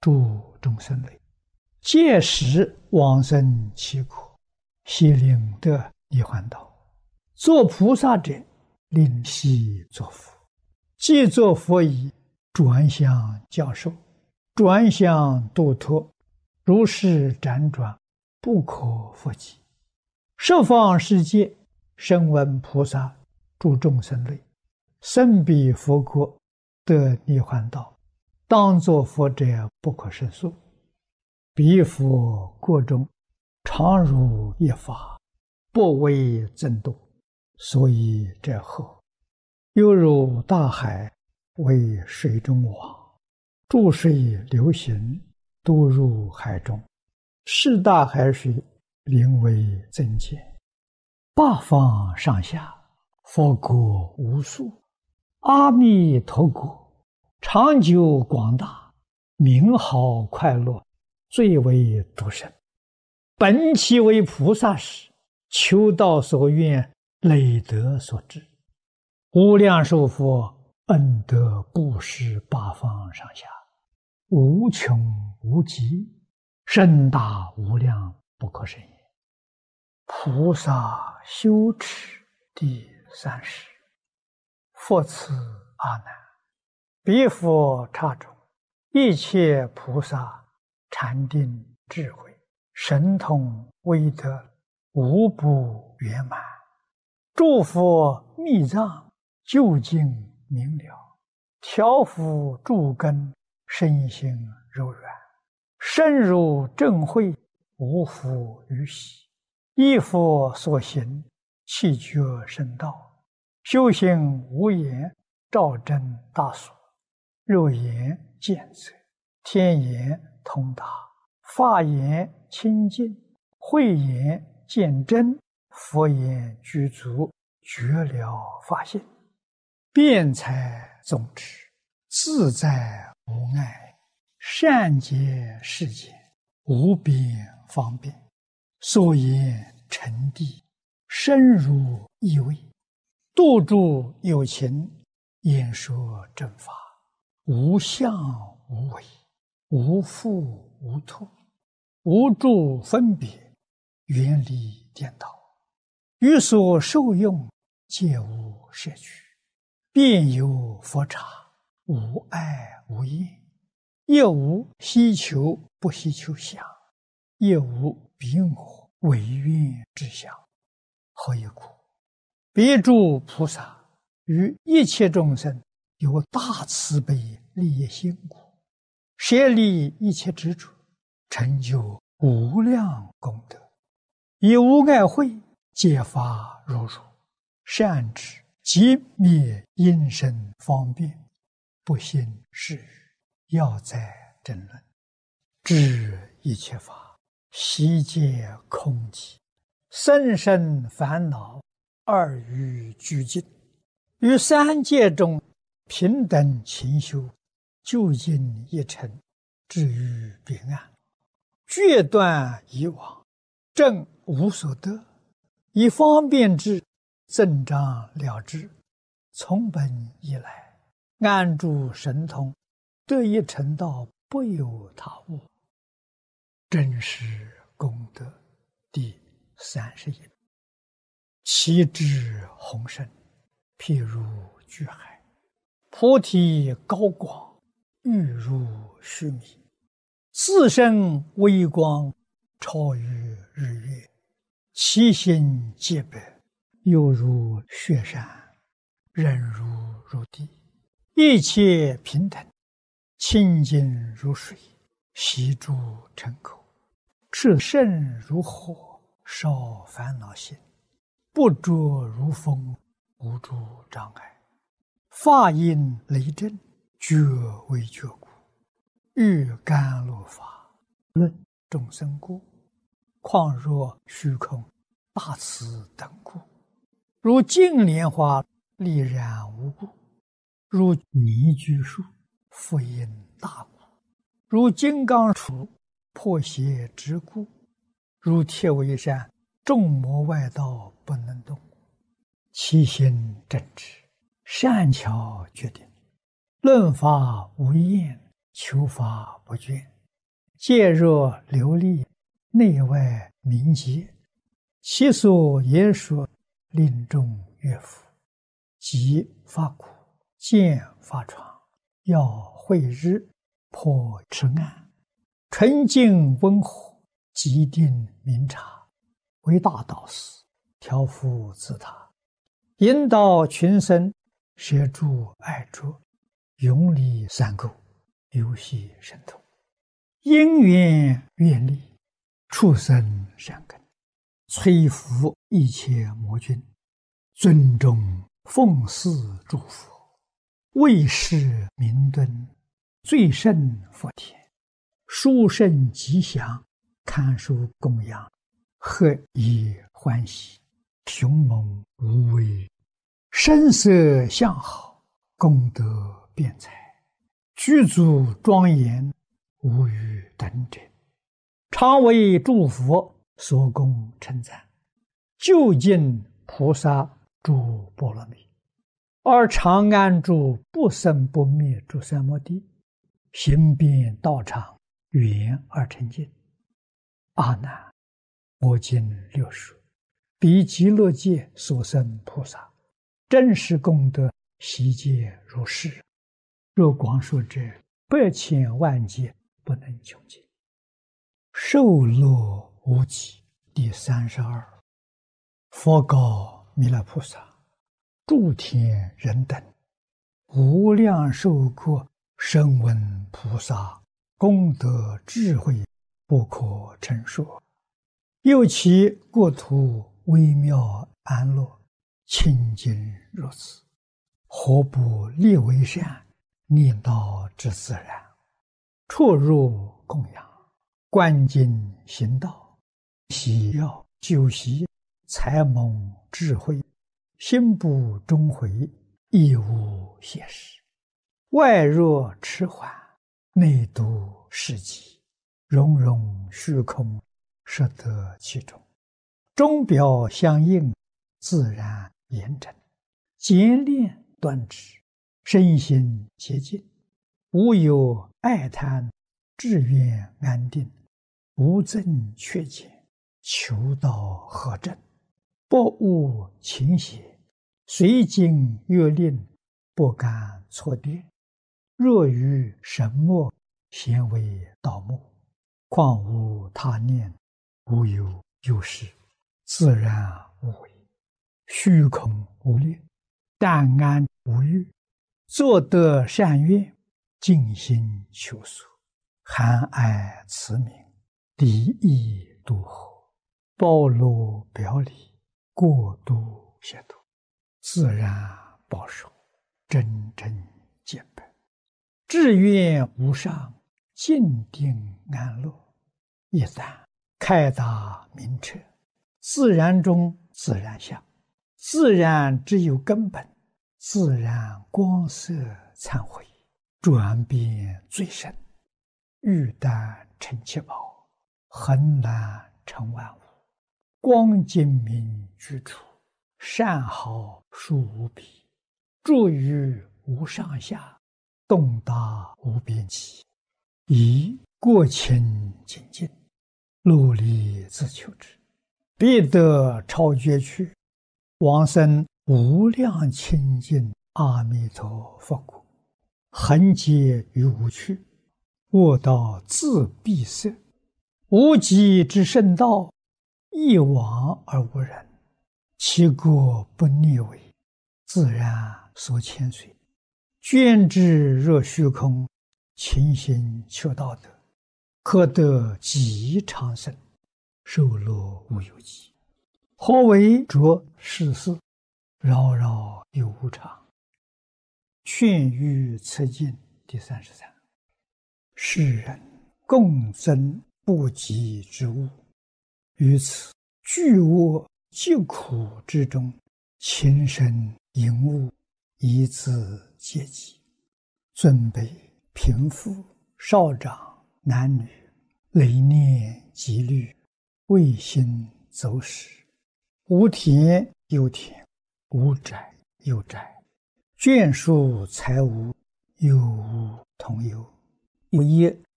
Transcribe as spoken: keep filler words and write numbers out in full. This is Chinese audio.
诸众生类，届时往生其国，悉令得涅槃道。做菩萨者，令悉作佛。既作佛已，转向教授，转向度脱，如是辗转，不可复计。十方世界，声闻菩萨诸众生类，生彼佛国，得涅槃道，当作佛者不可胜数。彼佛国中，常如一法，不为增多，所以者何？犹如大海，为水中网，注水流行，都入海中，是大海水，名为增减。八方上下，佛国无数，阿弥陀国，长久广大，名好快乐，最为独生。本其为菩萨时，求道所愿，累德所致。无量寿佛恩德布施八方上下，无穷无极，甚大无量，不可胜也。菩萨修持第三十。复次阿难，彼佛刹中，一切菩萨禅定智慧神通威德，无不圆满。诸佛密藏，究竟明了，调伏诸根，身心柔软，深入正慧，无复于喜。依佛所行，气觉圣道，修行无言，照真大所。肉眼见则，天眼通达，法眼清净，慧眼见真，佛眼具足，觉了法性。辩才总持，自在无碍，善解世间，无边方便。所言沉谛，深如意味，度诸有情，演说正法，无相无为，无复无脱，无诸分别，远离颠倒，于所受用，皆无摄取。便有佛刹，无爱无厌，亦无希求不希求相，亦无彼我唯愿之相。何以故？彼诸菩萨于一切众生有大慈悲利益心故，舍利一切执着，成就无量功德，以无碍慧解发如如，善知即灭因身方便，不信是语，要在争论，知一切法悉皆空寂，生生烦恼二于俱尽，于三界中平等勤修，究竟一尘，至于彼岸，决断以往，正无所得，以方便之，增长了之，从本以来，安住神通，得一成道，不有他物。真实功德第三十一。其智宏深，譬如巨海，菩提高广，欲如须弥，自身微光，超于日月，其心皆白，又如雪山，忍如如地，一切平等，清净如水，悉诸尘口，炽盛如火，烧烦恼心，不着如风，无诸障碍，法音雷震，觉为觉故，欲甘露法，论众生故，况若虚空大慈等故，如净莲花丽然无故，如泥居树复因大故，如金刚杵破邪之故，如铁围山众魔外道不能动，其心正直，善巧决定，论法无厌， 求法不倦，戒若流利，内外明洁。其所言说，令众悦服。即发苦，见发疮，要慧日，破痴暗，纯净温和，极定明察，为大导师，调伏自他，引导群生，摄诸爱着，永离三垢，游戏神通，因缘愿力，畜生善根，摧伏一切魔君，尊重奉祀诸佛，为世明敦，最胜佛田，殊胜吉祥，堪受供养，何以欢喜，雄猛无畏，声色相好，功德辩才，具足庄严，无与等者，常为诸佛所供称赞，究竟菩萨诸波罗蜜，而常安住不生不灭诸三摩地，行遍道场，圆而成净。阿难，我今六说，彼极乐界所生菩萨，真实功德悉皆如是。若光说者，百千万劫不能穷尽。受乐无极。第三十二，佛告弥勒菩萨：诸天人等，无量寿过声闻菩萨功德智慧不可称说，又其国土微妙安乐，清净如此，何不立为善，念道之自然，出入供养，观经行道，喜要修习，才蒙智慧，心不终悔，亦无邪事。外若迟缓，内度世极，融融虚空，摄得其中，钟表相应，自然严整，简练端直，身心洁净，无有爱贪，志愿安定，无增缺减，求道合正，不误情邪，随经阅令，不敢错颠。若于神墨，咸为盗墓，况无他念，无有有事，自然无为，虚空无念，淡安无欲，作得善愿，尽心求索，含爱慈悯，离意度合，包罗表里，过度协度，自然保守，真正见本，志愿无上，静定安乐。一旦开达明彻，自然中自然相，自然只有根本，自然光色忏悔，转变最深，欲但成七宝，恒难成万物，光精明居处，善好殊无比，住于无上下，动达无边际，以过清精进，努力自求之，必得超绝去，往生无量清净阿弥陀佛国，恒劫于无趣，卧道自闭塞，无极之圣道，一往而无人，其国不逆违，自然所牵随，捐之若虚空，勤行求道德，可得极长生，寿乐无有极。何为着世事，扰扰有无常。劝喻此经第三十三。世人共增不及之物，于此巨恶疾苦之中，情深淫恶，以自阶级，尊卑贫富少长男女，累念积虑，未心走失，无田有田，无宅有宅，眷属财物有无同有， 有业